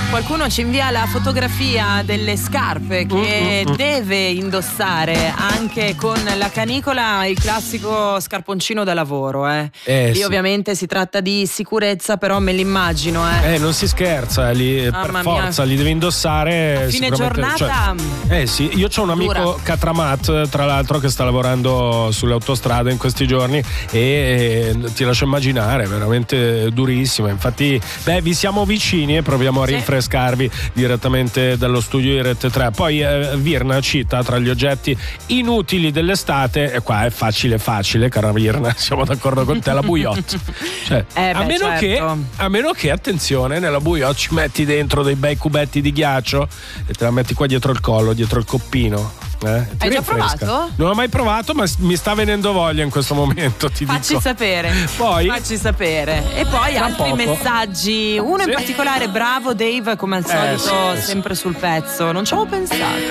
Qualcuno ci invia la fotografia delle scarpe che deve indossare anche con la canicola, il classico scarponcino da lavoro. Lì sì. ovviamente si tratta di sicurezza, però me l'immagino. Non si scherza, lì per forza li devi indossare. A fine giornata. Sì, io c'ho un amico Catramat, tra l'altro, che sta lavorando sulle autostrade in questi giorni e ti lascio immaginare, veramente durissima. Infatti, vi siamo vicini e proviamo a rinfrescarvi direttamente dallo studio di Rete 3. Poi Virna cita tra gli oggetti inutili dell'estate, e qua è facile, cara Virna, siamo d'accordo con te, la bouillotte. Cioè, a meno che, attenzione, nella bouillotte ci metti dentro dei bei cubetti di ghiaccio e te la metti qua dietro il collo, dietro il coppino. Hai già provato? Non ho mai provato, ma mi sta venendo voglia in questo momento. Facci sapere. Facci sapere. E poi altri messaggi. Uno in particolare, bravo Dave, come al solito, sempre sul pezzo. Non ci avevo pensato.